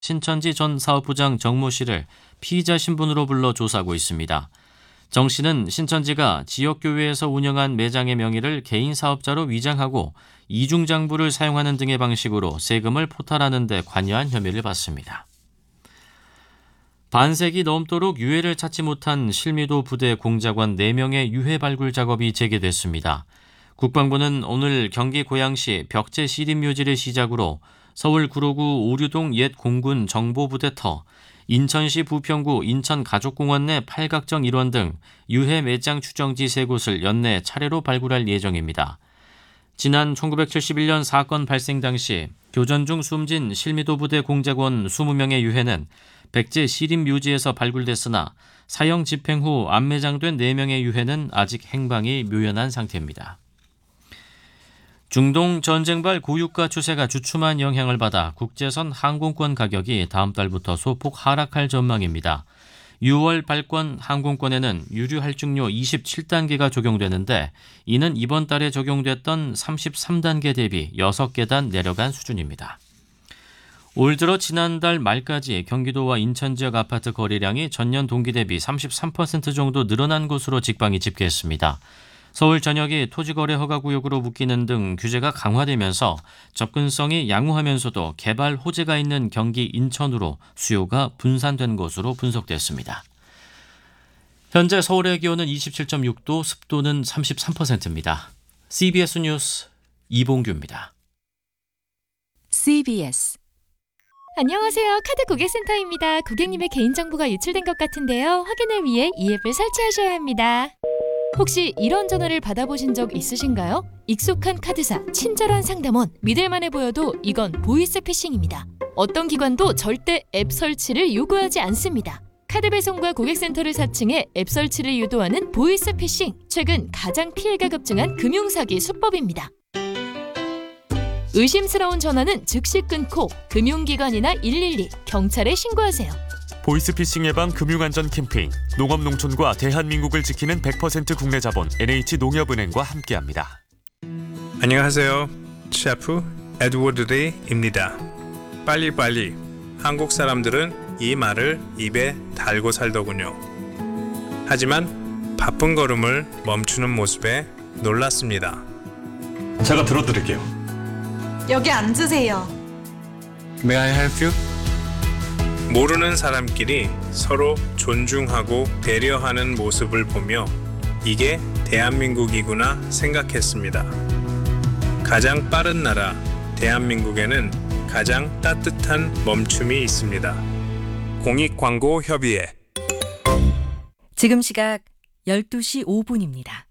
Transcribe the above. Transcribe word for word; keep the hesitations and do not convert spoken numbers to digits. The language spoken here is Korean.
신천지 전 사업부장 정모 씨를 피의자 신분으로 불러 조사하고 있습니다. 정 씨는 신천지가 지역교회에서 운영한 매장의 명의를 개인 사업자로 위장하고 이중장부를 사용하는 등의 방식으로 세금을 포탈하는 데 관여한 혐의를 받습니다. 반세기 넘도록 유해를 찾지 못한 실미도 부대 공작원 네 명의 유해 발굴 작업이 재개됐습니다. 국방부는 오늘 경기 고양시 벽제 시립묘지를 시작으로 서울 구로구 오류동 옛 공군 정보부대터, 인천시 부평구 인천가족공원 내 팔각정 일원 등 유해 매장 추정지 세 곳을 연내 차례로 발굴할 예정입니다. 지난 천구백칠십일 년 사건 발생 당시 교전 중 숨진 실미도 부대 공작원 이십 명의 유해는 백제 시립묘지에서 발굴됐으나 사형 집행 후 안매장된 네 명의 유해는 아직 행방이 묘연한 상태입니다. 중동 전쟁발 고유가 추세가 주춤한 영향을 받아 국제선 항공권 가격이 다음 달부터 소폭 하락할 전망입니다. 유월 발권 항공권에는 유류 할증료 이십칠 단계가 적용되는데 이는 이번 달에 적용됐던 삼십삼 단계 대비 여섯 계단 내려간 수준입니다. 올 들어 지난달 말까지 경기도와 인천 지역 아파트 거래량이 전년 동기 대비 삼십삼 퍼센트 정도 늘어난 것으로 직방이 집계했습니다. 서울 전역이 토지거래 허가구역으로 묶이는 등 규제가 강화되면서 접근성이 양호하면서도 개발 호재가 있는 경기 인천으로 수요가 분산된 것으로 분석됐습니다. 현재 서울의 기온은 이십칠 점 육 도, 습도는 삼십삼 퍼센트입니다. 씨비에스 뉴스 이봉규입니다. 씨비에스 안녕하세요. 카드 고객센터입니다. 고객님의 개인정보가 유출된 것 같은데요. 확인을 위해 이 앱을 설치하셔야 합니다. 혹시 이런 전화를 받아보신 적 있으신가요? 익숙한 카드사, 친절한 상담원, 믿을만해 보여도 이건 보이스피싱입니다. 어떤 기관도 절대 앱 설치를 요구하지 않습니다. 카드 배송과 고객센터를 사칭해 앱 설치를 유도하는 보이스피싱, 최근 가장 피해가 급증한 금융사기 수법입니다. 의심스러운 전화는 즉시 끊고 금융기관이나 일일이, 경찰에 신고하세요. 보이스피싱 예방 금융안전 캠페인 농업농촌과 대한민국을 지키는 백 퍼센트 국내 자본 엔에이치농협은행과 함께합니다. 안녕하세요. 셰프 에드워드 레이입니다. 빨리빨리. 한국 사람들은 이 말을 입에 달고 살더군요. 하지만 바쁜 걸음을 멈추는 모습에 놀랐습니다. 제가 들어드릴게요. 여기 앉으세요. May I help you? 모르는 사람끼리 서로 존중하고 배려하는 모습을 보며 이게 대한민국이구나 생각했습니다. 가장 빠른 나라 대한민국에는 가장 따뜻한 멈춤이 있습니다. 공익광고협의회. 지금 시각 열두 시 오 분입니다.